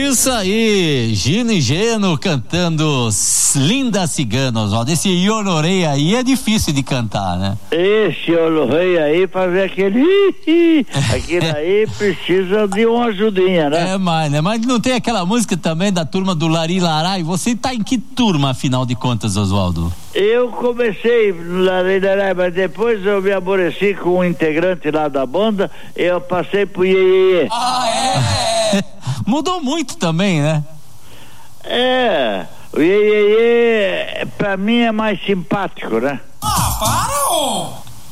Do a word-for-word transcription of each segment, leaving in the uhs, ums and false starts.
Isso aí, Gino e Geno cantando Linda Cigana, Oswaldo. Esse Iolorei aí é difícil de cantar, né? Esse Iolorei aí, pra ver aquele aquele aí precisa de uma ajudinha, né? É, mas, né? Mas não tem aquela música também da turma do Lari Larai? Você tá em que turma, afinal de contas, Oswaldo? Eu comecei no Lari Larai, mas depois eu me aborreci com um integrante lá da banda, eu passei pro Iê Iê Iê. Ah, é? Mudou muito também, né? É, o Iê Iê Iê pra mim é mais simpático, né? Ah, para, ô!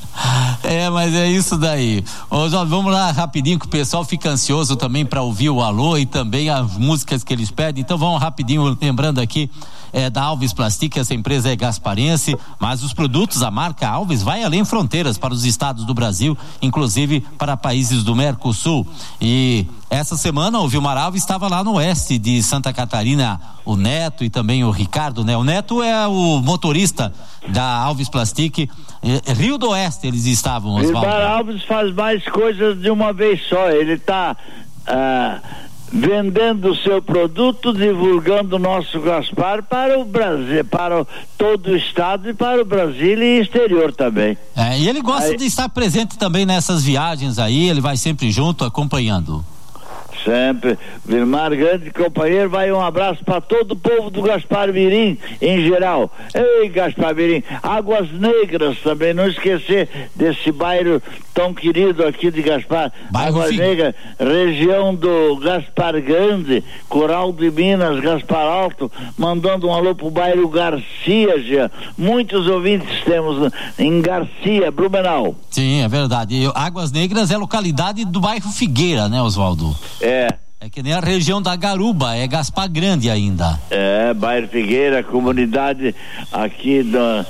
É, mas é isso daí. Oswaldo, vamos lá rapidinho, que o pessoal fica ansioso também para ouvir o alô e também as músicas que eles pedem. Então vamos rapidinho, lembrando aqui é, da Alves Plastic. Essa empresa é gasparense, mas os produtos, a marca Alves vai além fronteiras para os estados do Brasil, inclusive para países do Mercosul. E essa semana o Vilmar Alves estava lá no oeste de Santa Catarina, o Neto e também o Ricardo, né? O Neto é o motorista da Alves Plastic, é, Rio do Oeste eles estavam, Oswaldo. Vilmar Alves faz mais coisas de uma vez só, ele está ah, vendendo o seu produto, divulgando o nosso Gaspar para o Brasil, para o, todo o estado e para o Brasil e exterior também. É, e ele gosta aí, de estar presente também nessas viagens aí, ele vai sempre junto, acompanhando. Sempre. Vilmar, grande companheiro, vai um abraço para todo o povo do Gaspar Mirim em geral. Ei, Gaspar Mirim, Águas Negras também, não esquecer desse bairro tão querido aqui de Gaspar. Bairro Águas Fig... Negras, região do Gaspar Grande, Coral de Minas, Gaspar Alto, mandando um alô pro bairro Garcia, já. Muitos ouvintes temos em Garcia, Blumenau. Sim, é verdade. E Águas Negras é localidade do bairro Figueira, né, Oswaldo? É. É que nem a região da Garuba, é Gaspar Grande ainda. É, bairro Figueira, comunidade aqui da,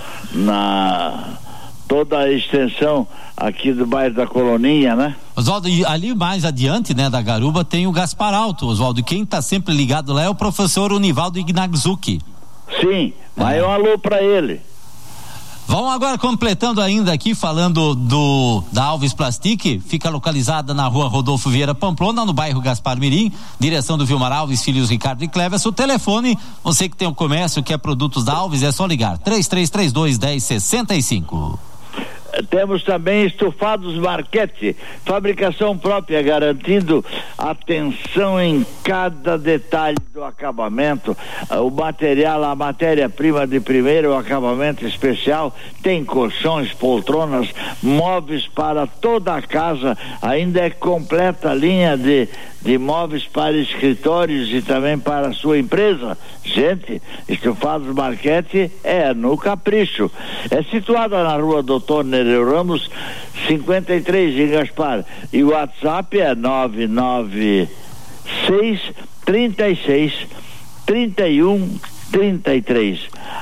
na toda a extensão aqui do bairro da Coloninha, né? Oswaldo, ali mais adiante, né, da Garuba tem o Gaspar Alto, Oswaldo, quem tá sempre ligado lá é o professor Univaldo Ignagzuki. Sim, mas é um alô pra ele. Vamos agora completando ainda aqui, falando do da Alves Plastic, fica localizada na rua Rodolfo Vieira Pamplona, no bairro Gaspar Mirim, direção do Vilmar Alves, filhos Ricardo e Cleves. O telefone, você que tem um comércio, quer produtos da Alves, é só ligar, três três três dois, um zero seis cinco. Temos também estofados Marquete, fabricação própria, garantindo atenção em cada detalhe do acabamento, o material, a matéria-prima de primeiro, o acabamento especial, tem colchões, poltronas, móveis para toda a casa, ainda é completa a linha de, de móveis para escritórios e também para a sua empresa. Gente, estofados Marquete é no Capricho, é situada na rua Doutor Nereu Ramos cinquenta e três em Gaspar, e o WhatsApp é nove nove seis, trinta e seis, trinta e um, trinta e três.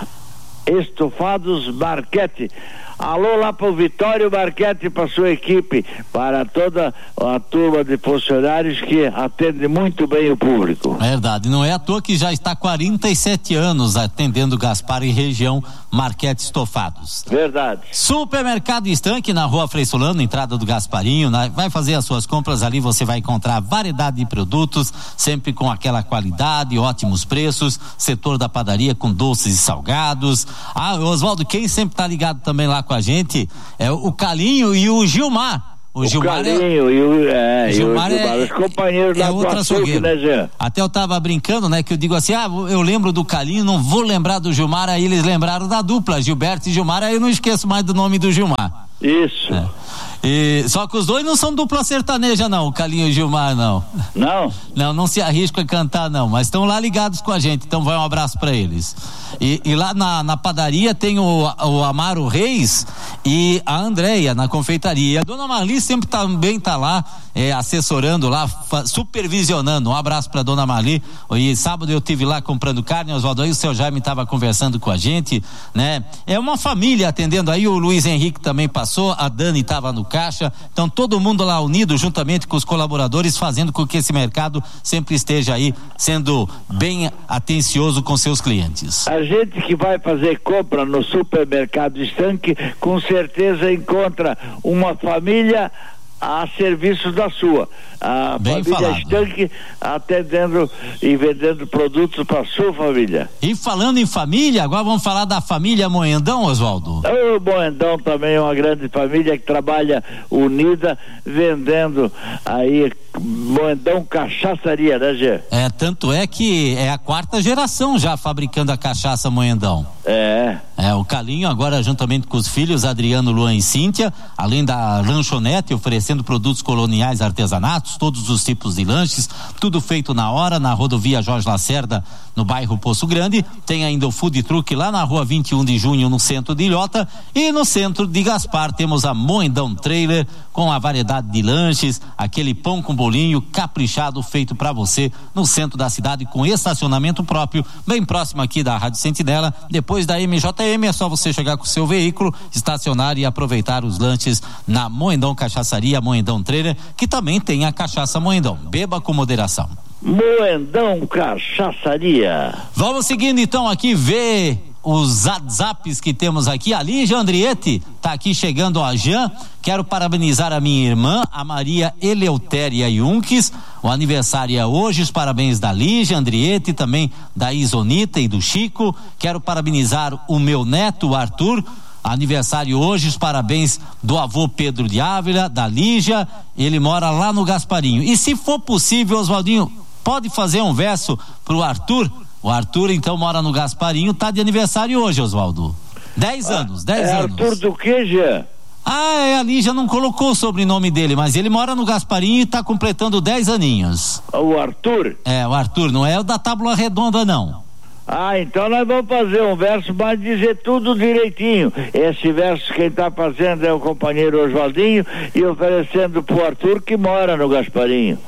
Estofados Marquete. Alô lá para o Vitório Marquete, para sua equipe, para toda a turma de funcionários que atende muito bem o público. Verdade, não é à toa que já está quarenta e sete anos atendendo Gaspar e região Marquete Estofados. Verdade. Supermercado Estanque na rua Frei Solano, entrada do Gasparinho, né? Vai fazer as suas compras ali, você vai encontrar variedade de produtos, sempre com aquela qualidade, ótimos preços, setor da padaria com doces e salgados. Ah, Oswaldo, quem sempre tá ligado também lá com a gente é o Calinho e o Gilmar. O, o Gilmar Calinho é, e o, é, Gilmar e o Gilmar, é, os companheiros lá é do açougue, né, Jean? Até eu tava brincando, né, que eu digo assim, ah, eu lembro do Calinho, não vou lembrar do Gilmar, aí eles lembraram da dupla, Gilberto e Gilmar, aí eu não esqueço mais do nome do Gilmar. Isso. É. E, só que os dois não são dupla sertaneja, não, o Calinho e o Gilmar, não. Não? Não, não se arriscam a cantar, não, mas estão lá ligados com a gente, então vai um abraço para eles. E, e lá na, na padaria tem o, o Amaro Reis e a Andréia na confeitaria. E a dona Marli sempre também tá lá, é, assessorando lá, fa, supervisionando. Um abraço pra dona Marli. E sábado eu tive lá comprando carne, Oswaldo, aí o seu Jaime tava conversando com a gente, né? É uma família atendendo aí, o Luiz Henrique também passou, a Dani tava no caixa, então todo mundo lá unido, juntamente com os colaboradores, fazendo com que esse mercado sempre esteja aí, sendo bem atencioso com seus clientes. A gente que vai fazer compra no supermercado Estanque, com certeza encontra uma família a serviço da sua. A Bem família falado. Stank atendendo e vendendo produtos para sua família. E falando em família, agora vamos falar da família Moendão, Oswaldo. O Moendão também é uma grande família que trabalha unida, vendendo aí Moendão Cachaçaria, né, Gê? É, tanto é que é a quarta geração já fabricando a cachaça Moendão. É. É, o Calinho agora juntamente com os filhos Adriano, Luan e Cíntia, além da lanchonete oferecendo produtos coloniais, artesanatos, todos os tipos de lanches, tudo feito na hora, na rodovia Jorge Lacerda, no bairro Poço Grande. Tem ainda o food truck lá na rua vinte e um de junho, no centro de Ilhota, e no centro de Gaspar temos a Moendão Trailer, com a variedade de lanches, aquele pão com bolinho caprichado feito para você no centro da cidade, com estacionamento próprio, bem próximo aqui da Rádio Sentinela. Depois da M J M é só você chegar com o seu veículo, estacionar e aproveitar os lanches na Moendão Cachaçaria, Moendão Trailer, que também tem a cachaça Moendão. Beba com moderação. Moendão Cachaçaria. Vamos seguindo então aqui, ver os WhatsApps que temos aqui. A Lígia Andrietti tá aqui chegando, a Jean. Quero parabenizar a minha irmã, a Maria Eleutéria Yunques. O aniversário é hoje, os parabéns da Lígia Andrietti, também da Isonita e do Chico. Quero parabenizar o meu neto, o Arthur. Aniversário hoje, os parabéns do avô Pedro de Ávila, da Lígia. Ele mora lá no Gasparinho. E se for possível, Oswaldinho, pode fazer um verso pro Arthur? O Arthur, então, mora no Gasparinho, tá de aniversário hoje, Oswaldo. Dez anos, dez é anos. Arthur do que, Jean? Ah, é, a Lígia não colocou o sobrenome dele, mas ele mora no Gasparinho e tá completando dez aninhos. O Arthur? É, o Arthur, não é o da Tábua Redonda, não. Ah, então nós vamos fazer um verso, mas dizer tudo direitinho. Esse verso quem tá fazendo é o companheiro Oswaldinho e oferecendo pro Arthur, que mora no Gasparinho.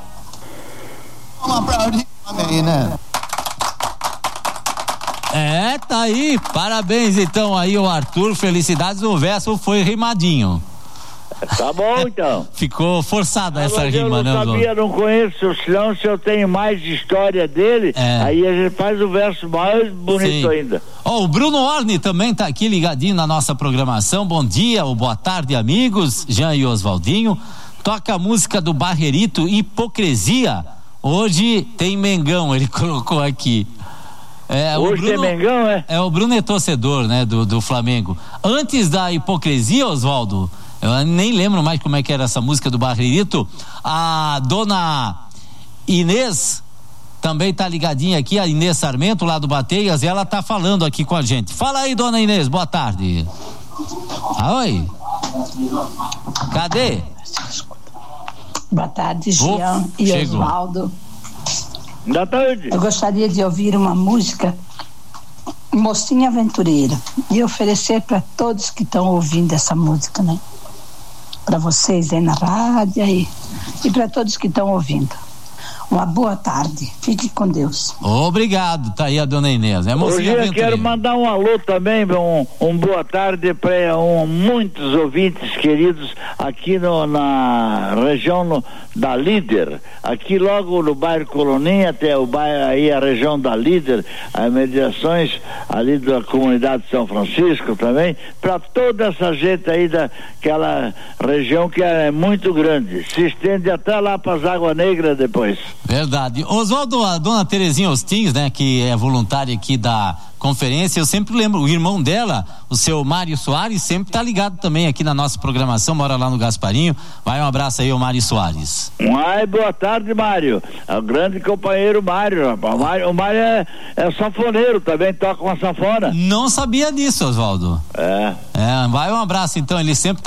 É, tá aí, parabéns então aí o Arthur, felicidades, o verso foi rimadinho. Tá bom, então. Ficou forçada essa Mas rima, eu né, não sabia, não conheço, senão se eu tenho mais história dele, é. Aí a gente faz o verso mais bonito. Sim. Ainda. Ó, oh, o Bruno Orne também tá aqui ligadinho na nossa programação. Bom dia ou boa tarde, amigos, Jean e Oswaldinho. Toca a música do Barrerito, Hipocrisia. Hoje tem Mengão, ele colocou aqui. É, Hoje Bruno, tem Mengão, é? É, o Bruno é torcedor, né, do, do Flamengo. Antes da hipocrisia, Oswaldo, eu nem lembro mais como é que era essa música do Barrerito. A dona Inês também tá ligadinha aqui, a Inês Sarmento, lá do Bateias, e ela tá falando aqui com a gente. Fala aí, dona Inês, boa tarde. Ah, oi. Cadê? Boa tarde, Jean oh, e Oswaldo. Boa tarde. Eu gostaria de ouvir uma música Mocinha Aventureira e oferecer para todos que estão ouvindo essa música, né? Para vocês aí na rádio e, e para todos que estão ouvindo. Uma boa tarde. Fique com Deus. Obrigado. Tá aí a dona Inês. É Hoje eu quero mandar um alô também, um, um boa tarde para um, muitos ouvintes queridos aqui no, na região no, da Líder. Aqui logo no bairro Coloninha, até o bairro aí, a região da Líder, as mediações ali da comunidade de São Francisco também, para toda essa gente aí daquela região que é muito grande. Se estende até lá para as Águas Negras depois. Verdade. Oswaldo, a dona Terezinha Ostins, né, que é voluntária aqui da conferência, eu sempre lembro, o irmão dela, o seu Mário Soares, sempre tá ligado também aqui na nossa programação, mora lá no Gasparinho. Vai um abraço aí ao Mário Soares. Ai, boa tarde, Mário. É o grande companheiro Mário, rapaz. O Mário, o Mário é, é sanfoneiro, também toca uma sanfona. Não sabia disso, Oswaldo. É. É, vai um abraço então, ele sempre tá